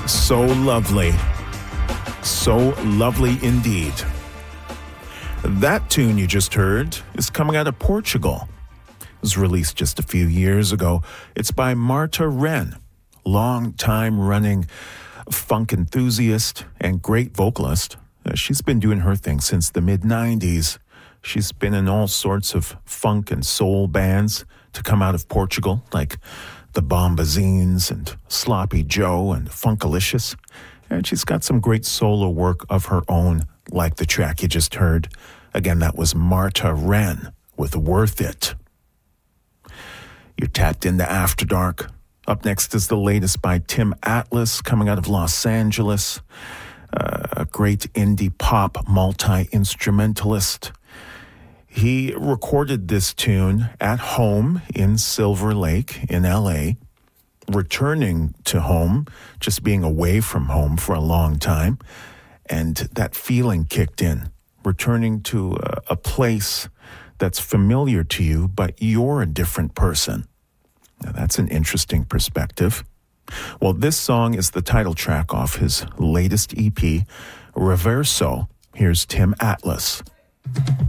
So lovely. So lovely indeed. That tune you just heard is coming out of Portugal. It was released just a few years ago. It's by Marta Ren, long-time running funk enthusiast and great vocalist. She's been doing her thing since the mid-90s. She's been in all sorts of funk and soul bands to come out of Portugal, like the Bombazines and Sloppy Joe and Funkalicious. And she's got some great solo work of her own, like the track you just heard. Again, that was Marta Ren with Worth It. You're tapped into After Dark. Up next is the latest by Tim Atlas, coming out of Los Angeles. A great indie pop multi-instrumentalist. He recorded this tune at home in Silver Lake in L.A., returning to home, just being away from home for a long time. And that feeling kicked in, returning to a place that's familiar to you, but you're a different person. Now, that's an interesting perspective. Well, this song is the title track off his latest EP, Reverso. Here's Tim Atlas.